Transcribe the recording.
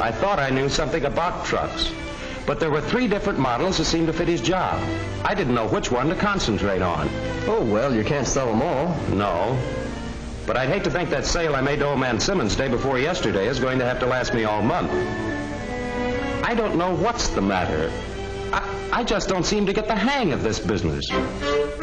I thought I knew something about trucks. But there were 3 different models that seemed to fit his job. I didn't know which one to concentrate on. Oh, well, you can't sell them all. No. But I'd hate to think that sale I made to old man Simmons day before yesterday is going to have to last me all month. I don't know what's the matter. I just don't seem to get the hang of this business.